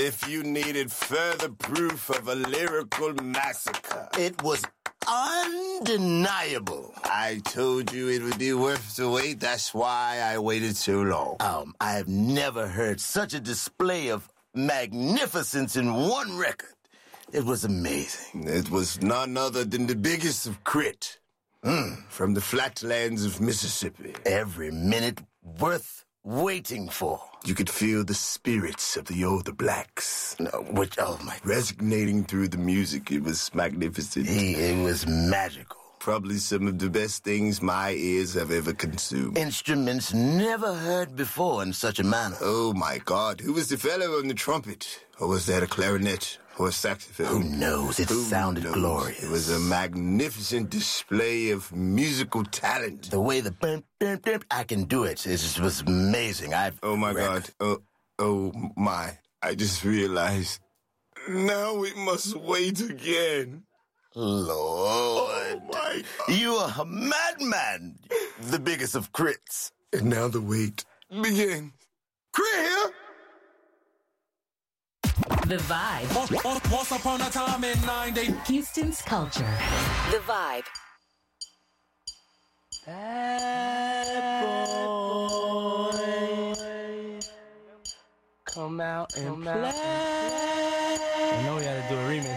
if you needed further proof of a lyrical massacre. It was undeniable. I told you it would be worth the wait. That's why I waited so long. I have never heard such a display of magnificence in one record. It was amazing. It was none other than the biggest of Crit. From the flatlands of Mississippi. Every minute worth waiting for. You could feel the spirits of the older blacks. Oh my... Resonating through the music. It was magnificent. It was magical. Probably some of the best things my ears have ever consumed. Instruments never heard before in such a manner. Oh my God. Who was the fellow on the trumpet? Or was that a clarinet? Or a saxophone? Who knows? It sounded glorious. It was a magnificent display of musical talent. The way the I can do it was amazing. Oh my God. Oh my. I just realized. Now we must wait again. Lord. Oh my God. You are a madman. The biggest of Crits. And now the wait begins. Crit here. The Vibe. Once upon a time in 90. Houston's culture. The Vibe. Bad boy, come out and play.